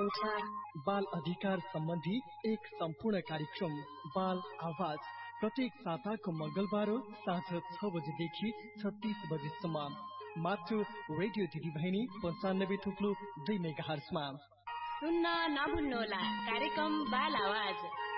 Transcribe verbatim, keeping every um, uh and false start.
हुन्छ। बाल अधिकार सम्बन्धी एक सम्पूर्ण कार्यक्रम बाल आवाज प्रत्येक साताको मंगलबार साँझ छ बजेदेखि छत्तीस बजेसम्म मात्र रेडियो दिदी बहिनी पञ्चानब्बे थुप्लो दुई मेगा हर्जमा सुन्न नभुल्नुहोला कार्यक्रम बाल आवाज।